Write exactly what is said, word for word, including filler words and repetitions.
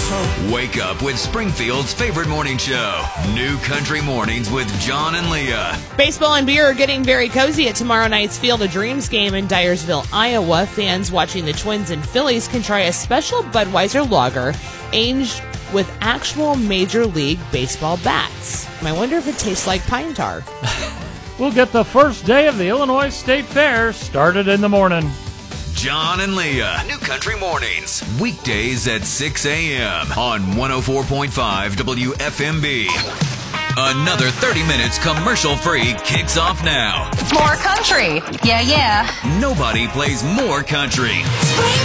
Wake up with Springfield's favorite morning show, New Country Mornings with John and Leah. Baseball and beer are getting very cozy at tomorrow night's Field of Dreams game in Dyersville, Iowa. Fans watching the Twins and Phillies can try a special Budweiser lager aged with actual Major League Baseball bats. I wonder if it tastes like pine tar. We'll get the first day of the Illinois State Fair started in the morning. John and Leah, New Country Mornings, weekdays at six a.m. on one oh four point five W F M B. Another thirty minutes commercial-free kicks off now. More country. Yeah, yeah. Nobody plays more country.